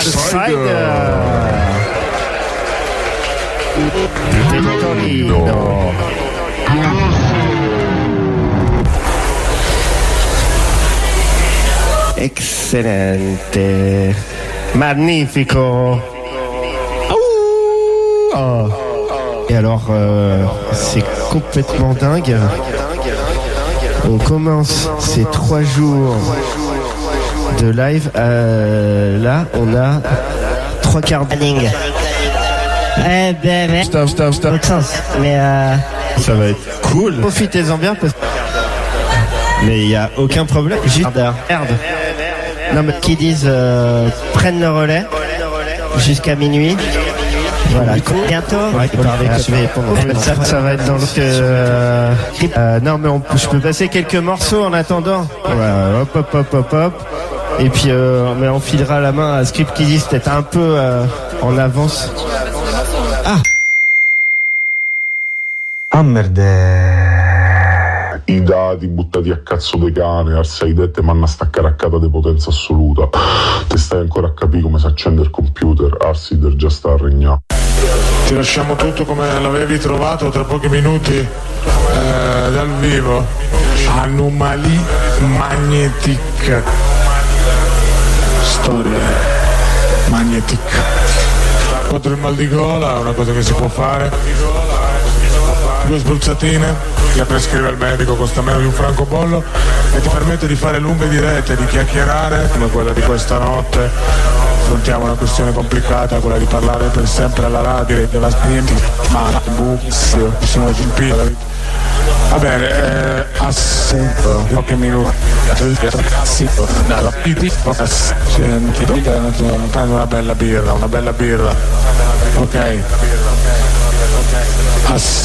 del Torino. Eccellente, magnifico. Et alors, c'est complètement dingue. On commence ces 3 jours de live. Là, on a 3 quarts de ligne. Stop. Mais ça va être cool. Profitez-en bien parce que. Mais il n'y a aucun problème. Juste merde. Non mais qui disent prennent le relais jusqu'à minuit. Voilà. Bientôt. Ça va être dans le. Non mais je peux passer quelques morceaux en attendant. Voilà. Hop. Et puis mais on filera la main à Script qui dit peut-être un peu en avance. I dati buttati a cazzo de cane, al 6 te manna sta caraccata di potenza assoluta. Te stai ancora a capire come si accende il computer, Arsider già sta a regnare. Ti lasciamo tutto come l'avevi trovato tra pochi minuti dal vivo. Anomalie magnetic. Storia magnetic. Contro il mal di gola è una cosa che si può fare. 2 spruzzatine che prescrive il medico, costa meno di un francobollo e ti permette di fare lunghe dirette, di chiacchierare come quella di questa notte. Affrontiamo una questione complicata, quella di parlare per sempre alla radio della spinta, ma sono GP. Va bene, assento, pochi minuti. Senti, prendo una bella birra, ok?